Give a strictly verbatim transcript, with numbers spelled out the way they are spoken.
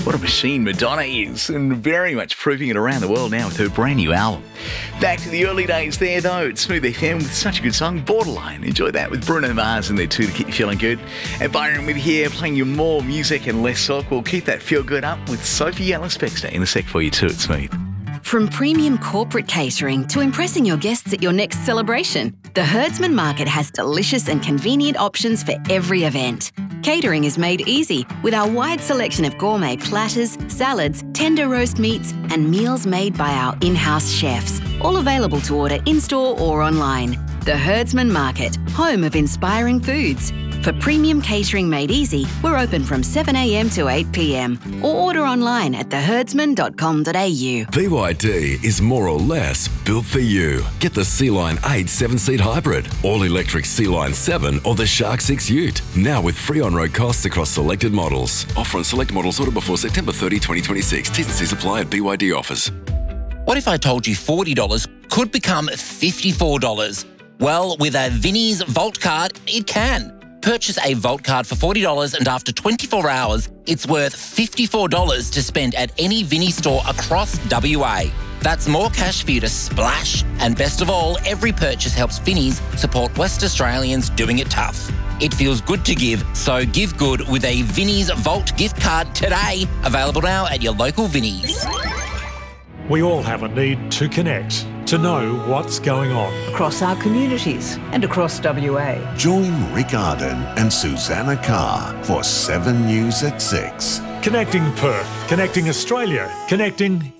What a machine Madonna is, and very much proving it around the world now with her brand new album. Back to the early days there, though, at Smooth F M with such a good song, Borderline. Enjoy that with Bruno Mars in there too to keep you feeling good. And Byron with you here, playing you more music and less talk. We'll keep that feel good up with Sophie Ellis-Bextor in a sec for you too at Smooth. From premium corporate catering to impressing your guests at your next celebration, the Herdsman Market has delicious and convenient options for every event. Catering is made easy with our wide selection of gourmet platters, salads, tender roast meats, and meals made by our in-house chefs, all available to order in-store or online. The Herdsman Market, home of inspiring foods. For premium catering made easy, we're open from seven a m to eight p m or order online at the herdsman dot com dot a u. B Y D is more or less built for you. Get the Sea-Line eight seven-seat hybrid, all-electric Sea-Line seven or the Shark six Ute. Now with free on-road costs across selected models. Offer on select models ordered before September thirtieth, twenty twenty-six. T's and C's apply at B Y D offers. What if I told you forty dollars could become fifty-four dollars? Well, with a Vinnie's Vault card, it can. Purchase a Vault card for forty dollars and after twenty-four hours, it's worth fifty-four dollars to spend at any Vinnie store across W A. That's more cash for you to splash. And best of all, every purchase helps Vinnies support West Australians doing it tough. It feels good to give, so give good with a Vinnie's Vault gift card today. Available now at your local Vinnies. We all have a need to connect, to know what's going on. Across our communities and across W A. Join Rick Arden and Susanna Carr for seven News at six. Connecting Perth, connecting Australia, connecting